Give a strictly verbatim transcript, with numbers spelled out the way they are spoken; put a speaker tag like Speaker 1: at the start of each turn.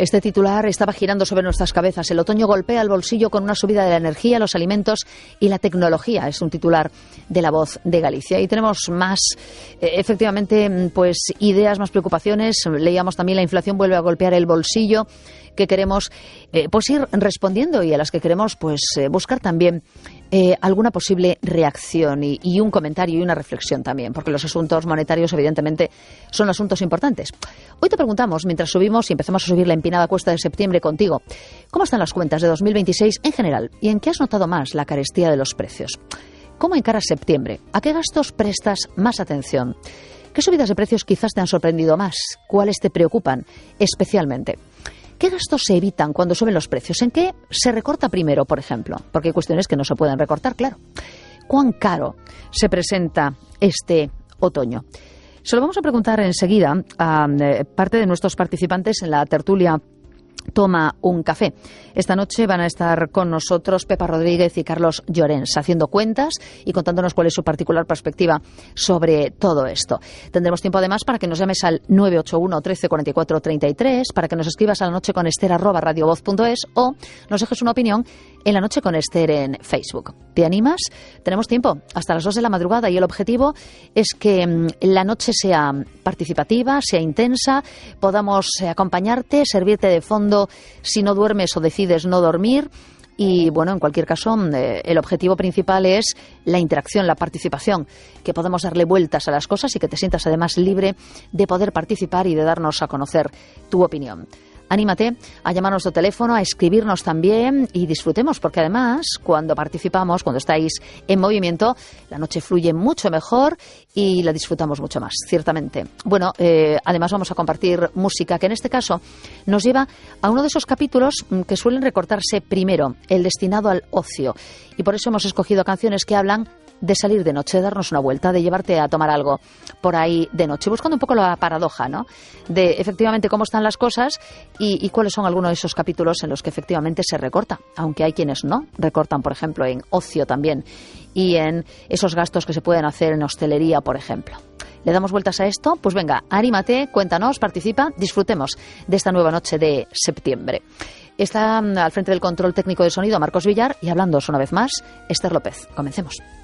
Speaker 1: Este titular estaba girando sobre nuestras cabezas. El otoño golpea el bolsillo con una subida de la energía, los alimentos y la tecnología. Es un titular de La Voz de Galicia. Y tenemos más, eh, efectivamente, pues ideas, más preocupaciones. Leíamos también la inflación vuelve a golpear el bolsillo, que queremos eh, pues ir respondiendo y a las que queremos pues eh, buscar también eh, alguna posible reacción y, y un comentario y una reflexión también, porque los asuntos monetarios evidentemente son asuntos importantes. Hoy te preguntamos, mientras subimos y empezamos a subir la empinada cuesta de septiembre contigo, ¿cómo están las cuentas de dos mil veintiséis en general y en qué has notado más la carestía de los precios? ¿Cómo encaras septiembre? ¿A qué gastos prestas más atención? ¿Qué subidas de precios quizás te han sorprendido más? ¿Cuáles te preocupan especialmente? ¿Qué gastos se evitan cuando suben los precios? ¿En qué se recorta primero, por ejemplo? Porque hay cuestiones que no se pueden recortar, claro. ¿Cuán caro se presenta este otoño? Se lo vamos a preguntar enseguida a eh, parte de nuestros participantes en la tertulia Toma un café. Esta noche van a estar con nosotros Pepa Rodríguez y Carlos Llorens haciendo cuentas y contándonos cuál es su particular perspectiva sobre todo esto. Tendremos tiempo además para que nos llames al nueve ocho uno, trece, cuarenta y cuatro, treinta y tres, para que nos escribas a la noche con Ester arroba radiovoz punto es o nos dejes una opinión en la noche con Ester en Facebook. ¿Te animas? Tenemos tiempo hasta las dos de la madrugada y el objetivo es que mmm, la noche sea participativa, sea intensa, podamos eh, acompañarte, servirte de fondo si no duermes o decides no dormir. Y bueno, en cualquier caso, eh, el objetivo principal es la interacción, la participación, que podamos darle vueltas a las cosas y que te sientas además libre de poder participar y de darnos a conocer tu opinión. Anímate a llamarnos de teléfono, a escribirnos también y disfrutemos, porque además cuando participamos, cuando estáis en movimiento, la noche fluye mucho mejor y la disfrutamos mucho más, ciertamente. Bueno, eh, además vamos a compartir música que en este caso nos lleva a uno de esos capítulos que suelen recortarse primero, el destinado al ocio. Y por eso hemos escogido canciones que hablan de salir de noche, de darnos una vuelta, de llevarte a tomar algo por ahí de noche, buscando un poco la paradoja, ¿no? De efectivamente cómo están las cosas y, y cuáles son algunos de esos capítulos en los que efectivamente se recorta, aunque hay quienes no recortan, por ejemplo, en ocio también y en esos gastos que se pueden hacer en hostelería, por ejemplo. ¿Le damos vueltas a esto? Pues venga, anímate, cuéntanos, participa, disfrutemos de esta nueva noche de septiembre. Está al frente del control técnico de sonido Marcos Villar y hablándoos una vez más, Ester López. Comencemos.